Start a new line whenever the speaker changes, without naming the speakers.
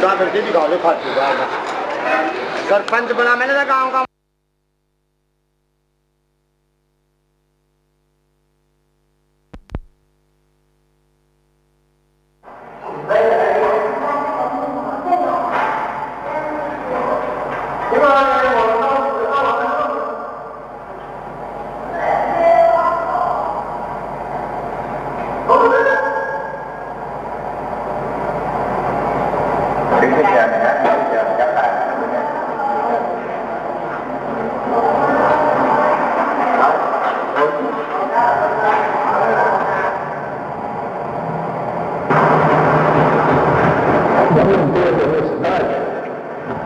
पूरा करके दिखा दो फालतू का सरपंच बना मैंने गाँव का
देखिए क्या है